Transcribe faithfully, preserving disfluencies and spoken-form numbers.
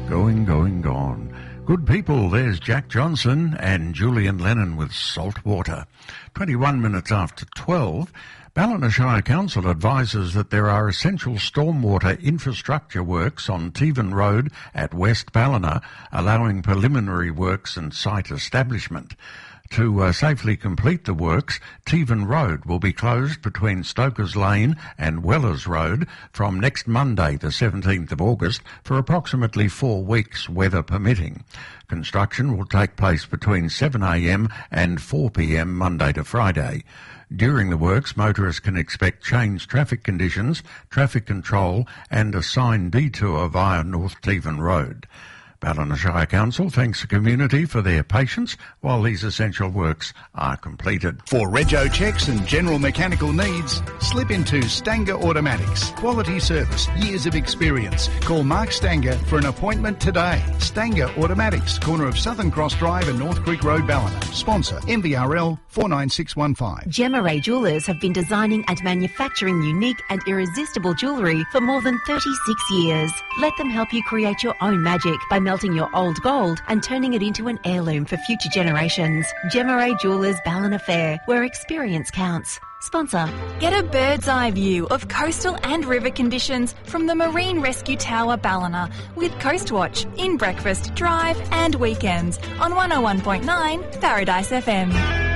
Going, going, gone. Good people, there's Jack Johnson and Julian Lennon with Salt Water. twenty-one minutes after twelve, Ballina Shire Council advises that there are essential stormwater infrastructure works on Tevan Road at West Ballina, allowing preliminary works and site establishment. To uh, safely complete the works, Tevan Road will be closed between Stokers Lane and Wellers Road from next Monday, the seventeenth of August, for approximately four weeks, weather permitting. Construction will take place between seven a m and four p m Monday to Friday. During the works, motorists can expect changed traffic conditions, traffic control and a sign detour via North Tevan Road. Ballina Shire Council thanks the community for their patience while these essential works are completed. For rego checks and general mechanical needs, slip into Stanger Automatics. Quality service, years of experience. Call Mark Stanger for an appointment today. Stanger Automatics, corner of Southern Cross Drive and North Creek Road, Ballina. Sponsor M V R L four nine six one five. Gemma Ray Jewellers have been designing and manufacturing unique and irresistible jewellery for more than thirty-six years. Let them help you create your own magic by melting your old gold and turning it into an heirloom for future generations. Gemma Ray Jewellers Ballina Fair, where experience counts. Sponsor. Get a bird's eye view of coastal and river conditions from the Marine Rescue Tower Ballina with Coastwatch in breakfast, drive and weekends on one oh one point nine Paradise F M.